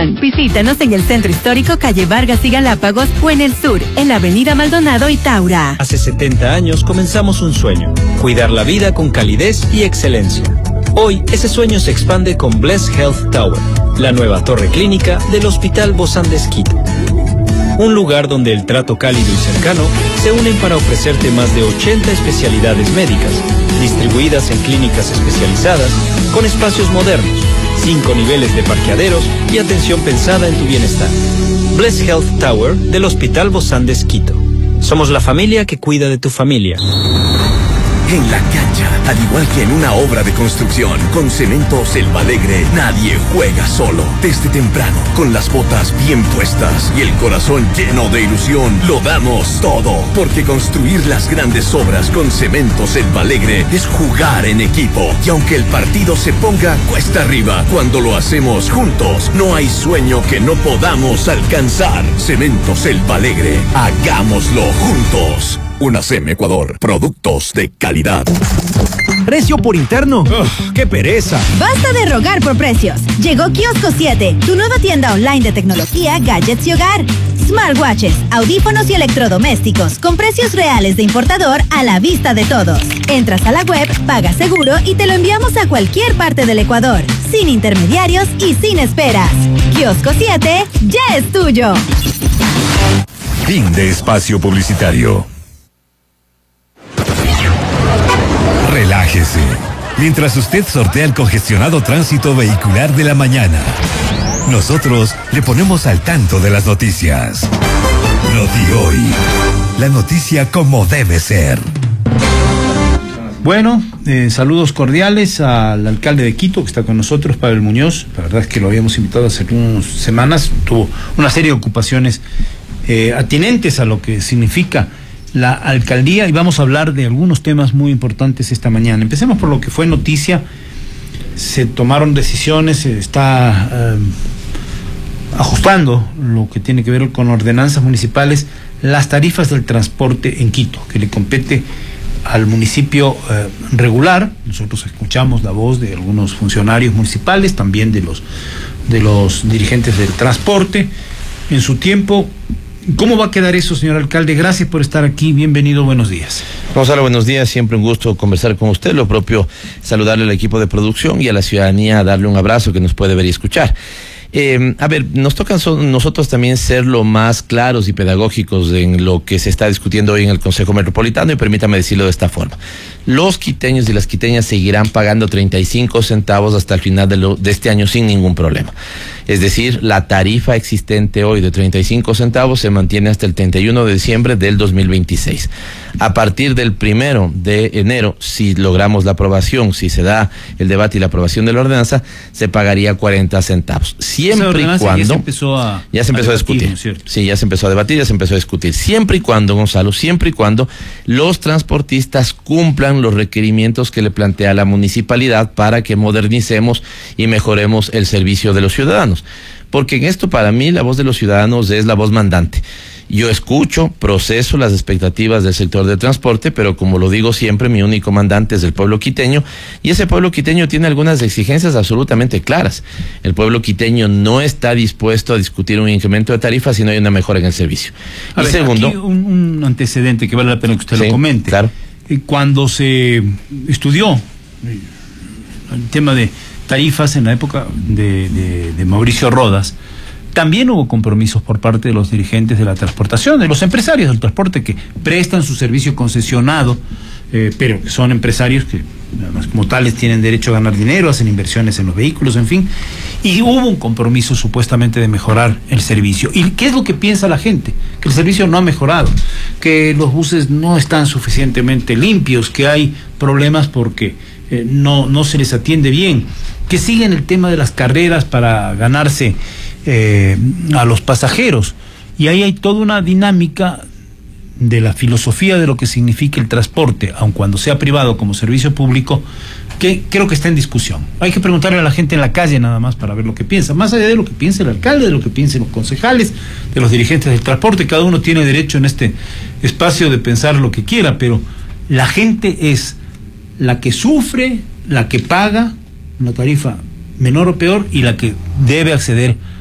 Nissan. Visítanos en el Centro Histórico, calle Vargas y Galápagos, o en el sur, en la avenida Maldonado y Taura. Hace 70 años comenzamos un sueño: cuidar la vida con calidez y excelencia. Hoy, ese sueño se expande con Bless Health Tower, la nueva torre clínica del Hospital Bozán de Quito. Un lugar donde el trato cálido y cercano se unen para ofrecerte más de 80 especialidades médicas, distribuidas en clínicas especializadas, con espacios modernos, 5 niveles de parqueaderos y atención pensada en tu bienestar. Bless Health Tower del Hospital Bozán de Quito. Somos la familia que cuida de tu familia. En la cancha, al igual que en una obra de construcción, con Cemento Selva Alegre, nadie juega solo. Desde temprano, con las botas bien puestas y el corazón lleno de ilusión, lo damos todo. Porque construir las grandes obras con Cemento Selva Alegre es jugar en equipo. Y aunque el partido se ponga cuesta arriba, cuando lo hacemos juntos, no hay sueño que no podamos alcanzar. Cemento Selva Alegre, hagámoslo juntos. UNACEM Ecuador, productos de calidad. ¿Precio por interno? ¡Qué pereza! Basta de rogar por precios. Llegó Kiosco 7, tu nueva tienda online de tecnología, gadgets y hogar. Smartwatches, audífonos y electrodomésticos con precios reales de importador a la vista de todos. Entras a la web, pagas seguro y te lo enviamos a cualquier parte del Ecuador, sin intermediarios y sin esperas. Kiosco 7 ya es tuyo. Fin de espacio publicitario. Relájese, mientras usted sortea el congestionado tránsito vehicular de la mañana. Nosotros le ponemos al tanto de las noticias. Noti Hoy, la noticia como debe ser. Bueno, saludos cordiales al alcalde de Quito que está con nosotros, Pavel Muñoz. La verdad es que lo habíamos invitado hace unas semanas. Tuvo una serie de ocupaciones atinentes a lo que significa la alcaldía, y vamos a hablar de algunos temas muy importantes esta mañana. Empecemos por lo que fue noticia. Se tomaron decisiones, se está ajustando lo que tiene que ver con ordenanzas municipales, las tarifas del transporte en Quito, que le compete al municipio regular. Nosotros escuchamos la voz de algunos funcionarios municipales, también de los dirigentes del transporte en su tiempo. ¿Cómo va a quedar eso, señor alcalde? Gracias por estar aquí, bienvenido, buenos días. Gonzalo, buenos días, siempre un gusto conversar con usted, lo propio saludarle al equipo de producción y a la ciudadanía, darle un abrazo que nos puede ver y escuchar. A ver, nos toca nosotros también ser lo más claros y pedagógicos en lo que se está discutiendo hoy en el Consejo Metropolitano, y permítame decirlo de esta forma. Los quiteños y las quiteñas seguirán pagando 35 centavos hasta el final de este año sin ningún problema. Es decir, la tarifa existente hoy de 35 centavos se mantiene hasta el 31 de diciembre del 2026. A partir del 1 de enero, si logramos la aprobación, si se da el debate y la aprobación de la ordenanza, se pagaría 40 centavos. Siempre y cuando ya se empezó a discutir, ¿no es cierto? Sí, ya se empezó a debatir, ya se empezó a discutir. Siempre y cuando, Gonzalo, siempre y cuando los transportistas cumplan los requerimientos que le plantea la municipalidad para que modernicemos y mejoremos el servicio de los ciudadanos. Porque en esto, para mí, la voz de los ciudadanos es la voz mandante. Yo escucho, proceso las expectativas del sector del transporte, pero como lo digo siempre, mi único mandante es el pueblo quiteño, y ese pueblo quiteño tiene algunas exigencias absolutamente claras. El pueblo quiteño no está dispuesto a discutir un incremento de tarifas si no hay una mejora en el servicio. Y segundo, aquí un antecedente que vale la pena que usted lo comente. Claro. Cuando se estudió el tema de tarifas en la época de Mauricio Rodas, también hubo compromisos por parte de los dirigentes de la transportación, de los empresarios del transporte que prestan su servicio concesionado, pero que son empresarios que además como tales tienen derecho a ganar dinero, hacen inversiones en los vehículos, en fin, y hubo un compromiso supuestamente de mejorar el servicio. ¿Y qué es lo que piensa la gente? Que el servicio no ha mejorado, que los buses no están suficientemente limpios, que hay problemas porque no se les atiende bien, que siguen el tema de las carreras para ganarse a los pasajeros, y ahí hay toda una dinámica de la filosofía de lo que significa el transporte, aun cuando sea privado como servicio público, que creo que está en discusión. Hay que preguntarle a la gente en la calle nada más para ver lo que piensa, más allá de lo que piense el alcalde, de lo que piensen los concejales, de los dirigentes del transporte. Cada uno tiene derecho en este espacio de pensar lo que quiera, pero la gente es la que sufre, la que paga una tarifa menor o peor, y la que debe acceder